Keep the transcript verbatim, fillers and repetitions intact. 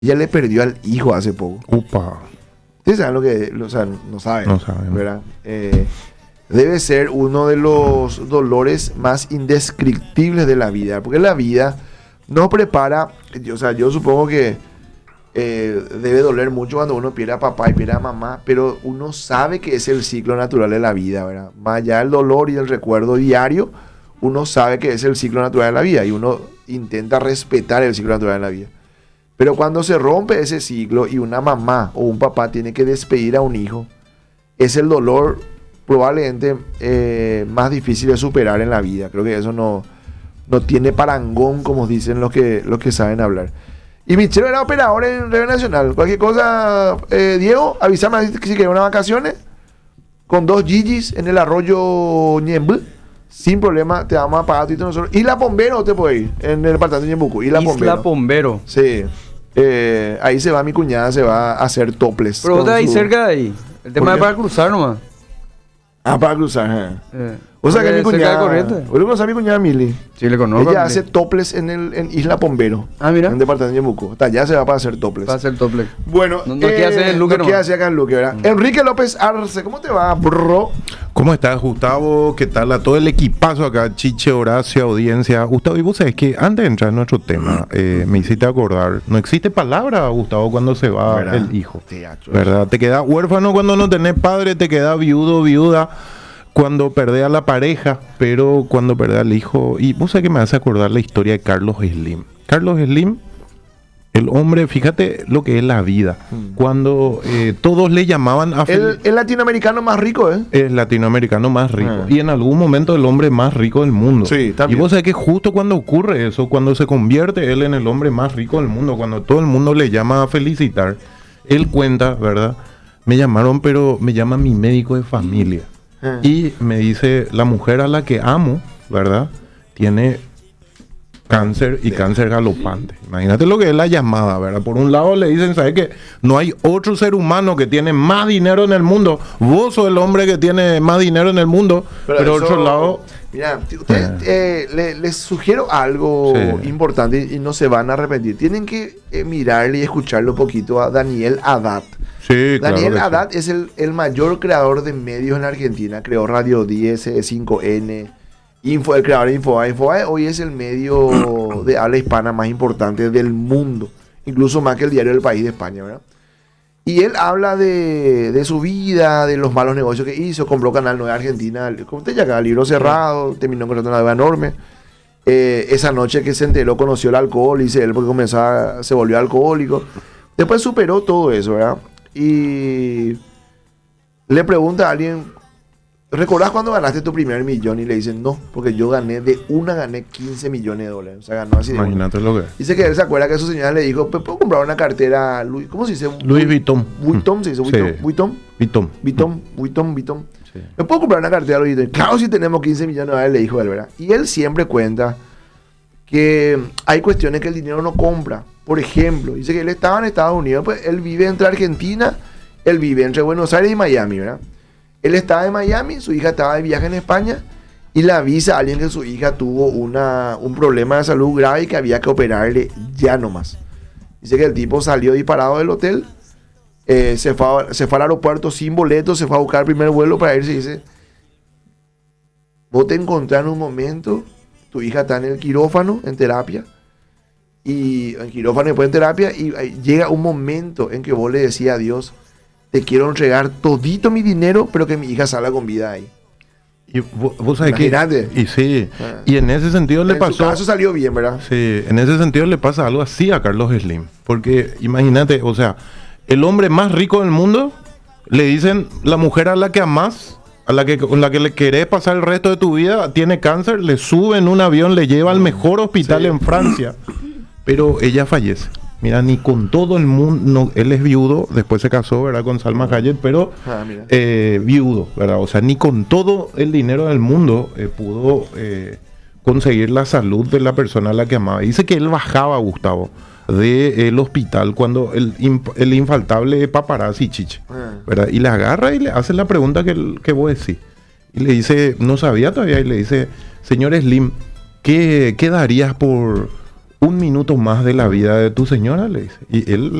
Ella le perdió al hijo hace poco. Upa. ¿Ustedes saben lo que, o sea, no saben? No saben. ¿Verdad? Eh, debe ser uno de los dolores más indescriptibles de la vida, porque la vida nos prepara, o sea, yo supongo que eh, debe doler mucho cuando uno pierde a papá y pierde a mamá, pero uno sabe que es el ciclo natural de la vida, ¿verdad? Más allá del dolor y del recuerdo diario, uno sabe que es el ciclo natural de la vida y uno intenta respetar el ciclo natural de la vida. Pero cuando se rompe ese ciclo y una mamá o un papá tiene que despedir a un hijo, es el dolor probablemente eh, más difícil de superar en la vida. Creo que eso no, no tiene parangón, como dicen los que, los que saben hablar. Y Michelo era operador en Red Nacional. Cualquier cosa, eh, Diego, avísame si quieren unas vacaciones con dos Gigis en el arroyo Ñembu. Sin problema, te vamos a pagar a nosotros. Isla Pombero te puede ir en el departamento de Ñembucú. Isla, Isla Pombero. Pombero. Sí. Eh, ahí se va mi cuñada, se va a hacer toples. Pero vos estás ahí su... cerca de ahí. El tema es para cruzar nomás. Ah, para cruzar. Eh. Eh, O sea que mi cerca de cuñada. Corrientes. ¿Vos le conoces a mi cuñada Mili? Sí, le conozco. Ella a hace Mili. toples en, el, en Isla Pombero. Ah, mira. En el departamento de Ñembucú. Hasta allá se va para hacer toples. Para hacer tople. Bueno, No- no quiere hacer en Luque no quiere nomás. hacer acá en Luque, ¿verdad? Enrique López Arce, ¿cómo te va, bro? ¿Cómo estás, Gustavo? ¿Qué tal a todo el equipazo acá? Chiche, Horacio, audiencia. Gustavo, y vos sabés que antes de entrar en nuestro tema, eh, me hiciste acordar, no existe palabra, Gustavo, cuando se va ¿Verdad? el hijo. Teatro. ¿Verdad? Te quedas huérfano cuando no tenés padre, te quedas viudo, viuda, cuando perdés a la pareja, pero cuando perdés al hijo. Y vos sabés que me hace acordar la historia de Carlos Slim. Carlos Slim, el hombre, fíjate lo que es la vida. Mm. Cuando eh, todos le llamaban a... El, el latinoamericano más rico, ¿eh? Es latinoamericano más rico. Ah. Y en algún momento el hombre más rico del mundo. Sí, también. Y vos sabés que justo cuando ocurre eso, cuando se convierte él en el hombre más rico del mundo, cuando todo el mundo le llama a felicitar, él cuenta, ¿verdad? Me llamaron, pero me llama mi médico de familia. Ah. Y me dice, la mujer a la que amo, ¿verdad? Tiene cáncer y cáncer galopante. Imagínate lo que es la llamada, ¿verdad? Por un lado le dicen, ¿sabes qué? No hay otro ser humano que tiene más dinero en el mundo. Vos sos el hombre que tiene más dinero en el mundo. Pero, Pero por eso- otro lado... Mira, t- ustedes, Ah. eh, le- les sugiero algo Sí. importante y no se van a arrepentir. Tienen que eh, mirarle y escucharle un poquito a Daniel Haddad. Sí, claro Daniel que sí. Haddad es el, el mayor creador de medios en la Argentina. Creó Radio diez, E cinco N, Info, el creador de Infobae. Infobae hoy es el medio de habla hispana más importante del mundo. Incluso más que el diario del País de España, ¿verdad? Y él habla de, de su vida, de los malos negocios que hizo, compró Canal nueve Argentina, como usted ya acá, libro cerrado, terminó con una deuda enorme. Eh, esa noche que se enteró, conoció el alcohol, dice él, porque comenzó a- se volvió alcohólico. Después superó todo eso, ¿verdad? Y le pregunta a alguien, ¿recordás cuando ganaste tu primer millón? Y le dicen, no, porque yo gané, de una gané quince millones de dólares. O sea, ganó así de una. Imagínate lo que es. Dice que él se acuerda que su señora le dijo, "Pues, ¿puedo comprar una cartera Louis? ¿Cómo se dice? Louis Vuitton. Vuitton, se dice Sí. Vuitton. Vuitton. Vuitton. Vuitton, Vuitton, Vuitton. Sí. ¿Me puedo comprar una cartera Louis Vuitton? Claro, si tenemos quince millones de dólares, le dijo él, ¿verdad? Y él siempre cuenta que hay cuestiones que el dinero no compra. Por ejemplo, dice que él estaba en Estados Unidos, pues él vive entre Argentina, él vive entre Buenos Aires y Miami, ¿verdad? Él estaba en Miami, su hija estaba de viaje en España y le avisa a alguien que su hija tuvo una, un problema de salud grave y que había que operarle ya nomás. Dice que el tipo salió disparado del hotel, eh, se, fue a, se fue al aeropuerto sin boleto, se fue a buscar el primer vuelo para irse y dice, vos te encontrás en un momento, tu hija está en el quirófano, en terapia, y en quirófano y después en terapia, y eh, llega un momento en que vos le decís a Dios, te quiero entregar todito mi dinero, pero que mi hija salga con vida ahí. Y vos, vos sabés que... Imagínate. Y sí. Ah. Y en ese sentido le En pasó... su caso salió bien, ¿verdad? Sí, en ese sentido le pasa algo así a Carlos Slim. Porque imagínate, o sea, el hombre más rico del mundo, le dicen, la mujer a la que amás, a la que, con la que le querés pasar el resto de tu vida, tiene cáncer, le sube en un avión, le lleva al mejor hospital Sí. en Francia, pero ella fallece. Mira, ni con todo el mundo, no, él es viudo, después se casó, ¿verdad? Con Salma Hayek, pero Ah, mira. eh, viudo, ¿verdad? O sea, ni con todo el dinero del mundo eh, pudo eh, conseguir la salud de la persona a la que amaba. Dice que él bajaba, Gustavo, del hospital cuando el, imp- el infaltable paparazzi Chiche, Ah. ¿verdad? Y le agarra y le hace la pregunta que, el- que vos decís. Y le dice, no sabía todavía, y le dice, señor Slim, ¿qué, qué darías por un minuto más de la vida de tu señora, le dice. Y él